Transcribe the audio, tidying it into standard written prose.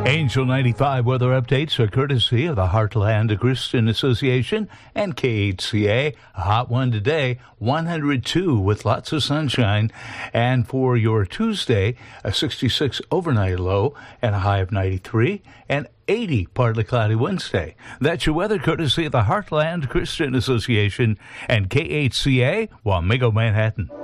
Angel 95 weather updates are courtesy of the Heartland Christian Association and KHCA. A hot one today, 102 with lots of sunshine. And for your Tuesday, a 66 overnight low and a high of 93 and 80 partly cloudy Wednesday. That's your weather courtesy of the Heartland Christian Association and KHCA, Wamego, Manhattan.